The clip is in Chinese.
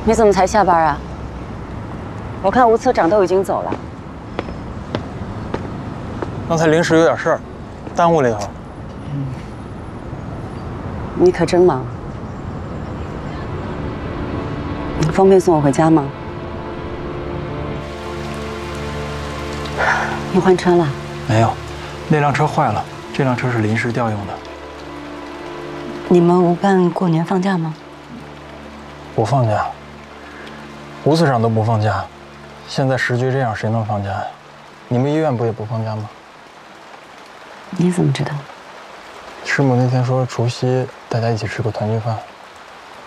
你怎么才下班啊？我看吴科长都已经走了。 刚才临时有点事儿，耽误了一会儿。 你可真忙。你方便送我回家吗？你换车了？ 没有，那辆车坏了，这辆车是临时调用的。 你们无办过年放假吗？ 不放假，吴司长都不放假，现在时局这样，谁能放假呀？你们医院不也不放假吗？ 你怎么知道？ 师母那天说除夕大家一起吃个团聚饭。